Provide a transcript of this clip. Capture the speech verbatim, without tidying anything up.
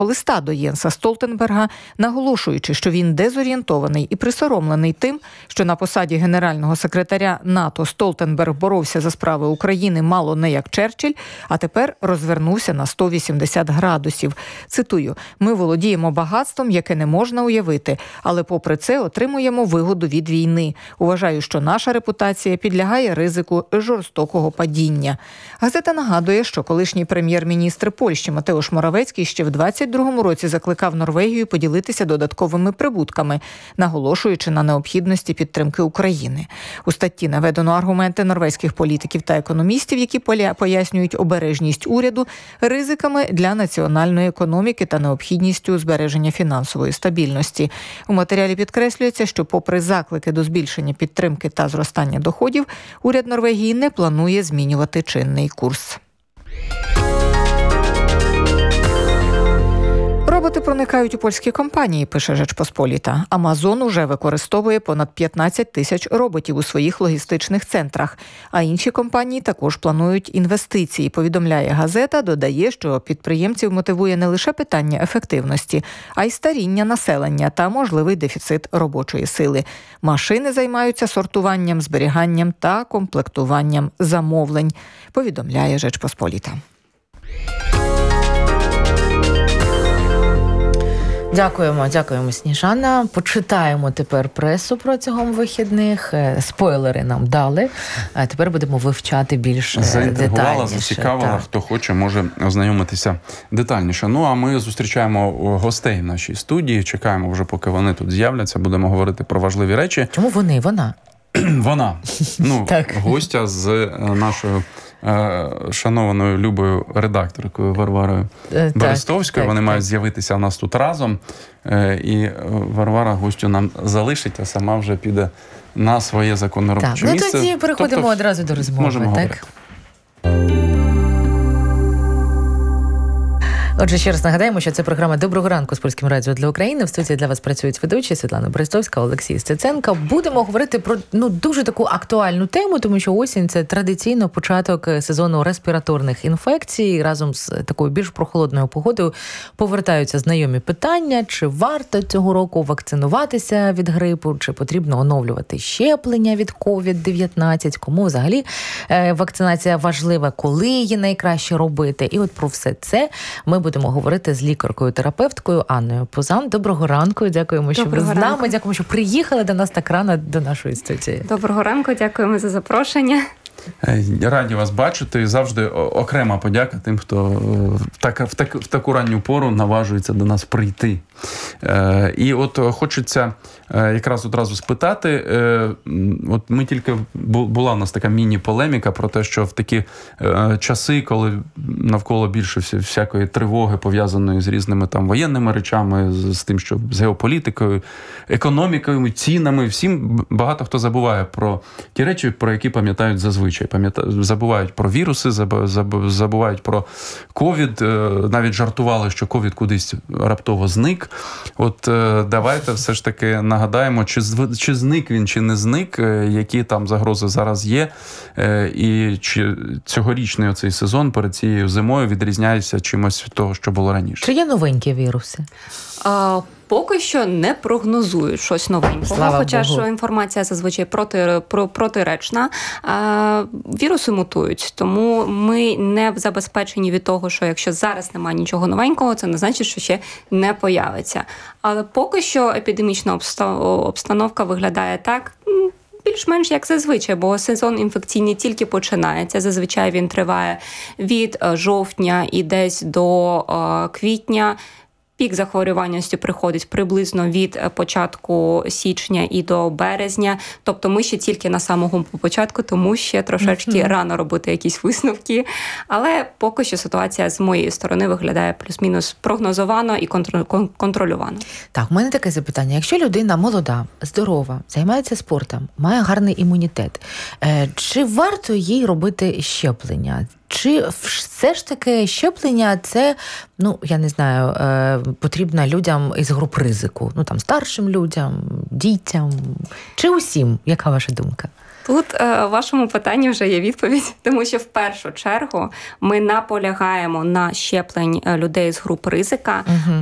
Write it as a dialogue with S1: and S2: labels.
S1: листа до Єнса Столтенберга, наголошуючи, що він дезорієнтований і присоромлений тим, що на посаді генерального секретаря НАТО Столтенберг боровся за справи України мало не як Черчилль, а тепер розвернувся на сто вісімдесят градусів. Цитую: «Ми володіємо багатством, яке не можна уявити, але попри це отримуємо вигоду від війни. Уважаю, що наша репутація підлягає ризику жорстокого падіння». Газета нагадує, що колишній прем'єр-міністр Польщі Матеуш Моравецький ще в двадцять другому році закликав Норвегію поділитися додатковими прибутками, наголошуючи на необхідності підтримки України. У статті наведено аргументи норвезьких політиків та економістів, які пояснюють обережність уряду ризиками для національної економіки та необхідністю збереження фінансової стабільності. У матеріалі підкреслюється, що попри заклики до збільшення підтримки та зростання доходів, уряд Норвегії не планує змінювати чинний курс. Роботи проникають у польські компанії, пише Rzeczpospolita. Амазон уже використовує понад п'ятнадцять тисяч роботів у своїх логістичних центрах. А інші компанії також планують інвестиції, повідомляє газета, додає, що підприємців мотивує не лише питання ефективності, а й старіння населення та можливий дефіцит робочої сили. Машини займаються сортуванням, зберіганням та комплектуванням замовлень, повідомляє Rzeczpospolita.
S2: Дякуємо, дякуємо, Сніжана. Почитаємо тепер пресу протягом вихідних. Спойлери нам дали. А тепер будемо вивчати більш детальніше.
S3: Зацікавила, хто хоче, може ознайомитися детальніше. Ну, а ми зустрічаємо гостей в нашій студії. Чекаємо вже, поки вони тут з'являться. Будемо говорити про важливі речі.
S2: Чому вони? Вона?
S3: Вона. Ну, гостя з нашою шанованою любою редакторкою Варварою так, Берестовською. Так, Вони так. мають з'явитися у нас тут разом. І Варвара гостю нам залишить, а сама вже піде на своє законне робоче
S2: так.
S3: місце.
S2: Ну тоді переходимо тобто, одразу до розмови.
S3: Можемо
S2: так?
S3: говорити.
S2: Отже, ще раз нагадаємо, що це програма «Доброго ранку» з Польським радіо для України. В студії для вас працюють ведучі Світлана Берестовська, Олексій Стеценко. Будемо говорити про ну дуже таку актуальну тему, тому що осінь – це традиційно початок сезону респіраторних інфекцій. Разом з такою більш прохолодною погодою повертаються знайомі питання, чи варто цього року вакцинуватися від грипу, чи потрібно оновлювати щеплення від ковід дев'ятнадцять, кому взагалі вакцинація важлива, коли її найкраще робити. І от про все це ми будемо говорити з лікаркою-терапевткою Анною Пузан. Доброго ранку. Дякуємо, що Доброго ви з нами. Ранку. Дякуємо, що приїхали до нас так рано до нашої студії.
S4: Доброго ранку. Дякуємо за запрошення.
S3: Раді вас бачити. Завжди окрема подяка тим, хто в, так, в, так, в таку ранню пору наважується до нас прийти. Е, і от хочеться е, якраз одразу спитати, е, от ми тільки, була в нас така міні-полеміка про те, що в такі е, часи, коли навколо більше всякої тривоги, пов'язаної з різними там воєнними речами, з, з тим, що з геополітикою, економікою, цінами, всім багато хто забуває про ті речі, про які пам'ятають зазвичай. Забувають про віруси, забувають про ковід, навіть жартували, що ковід кудись раптово зник. От давайте все ж таки нагадаємо, чи, чи зник він, чи не зник, які там загрози зараз є, і чи цьогорічний оцей сезон перед цією зимою відрізняється чимось від того, що було раніше.
S2: Чи є новенькі віруси?
S4: А, поки що не прогнозують щось новенького,
S2: Слава
S4: хоча
S2: Богу.
S4: що інформація зазвичай проти, про, протиречна. А, віруси мутують, тому ми не забезпечені від того, що якщо зараз немає нічого новенького, це не значить, що ще не появиться. Але поки що епідемічна обстановка виглядає так, більш-менш як зазвичай, бо сезон інфекційний тільки починається. Зазвичай він триває від жовтня і десь до е, квітня. Пік захворюваності приходить приблизно від початку січня і до березня. Тобто ми ще тільки на самому початку, тому ще трошечки mm-hmm. рано робити якісь висновки. Але поки що ситуація з моєї сторони виглядає плюс-мінус прогнозовано і контрольовано.
S2: Так, у мене таке запитання. Якщо людина молода, здорова, займається спортом, має гарний імунітет, чи варто їй робити щеплення? Чи все ж таки щеплення це, ну, я не знаю, е, потрібно людям із груп ризику? Ну, там, старшим людям, дітям, чи усім? Яка ваша думка?
S4: Тут е, в вашому питанні вже є відповідь, тому що в першу чергу ми наполягаємо на щепленні людей з груп ризика.
S2: Угу.